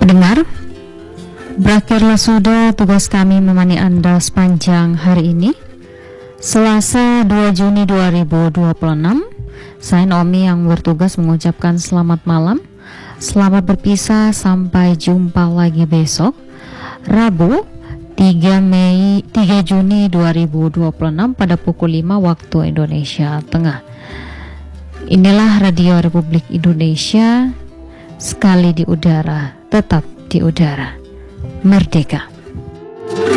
Pendengar, berakhirlah sudah tugas kami menemani Anda sepanjang hari ini, Selasa 2 Juni 2026. Saya Naomi yang bertugas mengucapkan selamat malam. Selamat berpisah, sampai jumpa lagi besok, Rabu 3 Juni 2026 pada pukul 5 waktu Indonesia Tengah. Inilah Radio Republik Indonesia, sekali di udara, tetap di udara. Merdeka.